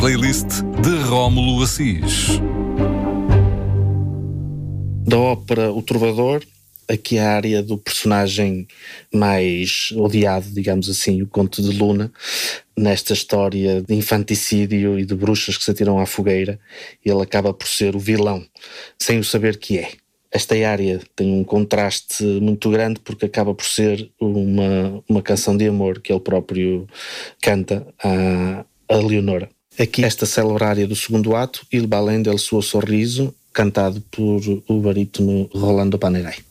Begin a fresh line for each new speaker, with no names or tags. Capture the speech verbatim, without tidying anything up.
Playlist de Rómulo Assis.
Da ópera O Trovador, aqui a área do personagem mais odiado, digamos assim, o Conde de Luna, nesta história de infanticídio e de bruxas que se atiram à fogueira, ele acaba por ser o vilão, sem o saber que é. Esta área tem um contraste muito grande porque acaba por ser uma, uma canção de amor que ele próprio canta a, a Leonora. Aqui esta célebre área do segundo ato, Il Balém del suo sorriso, cantado por o barítono Rolando Panerai.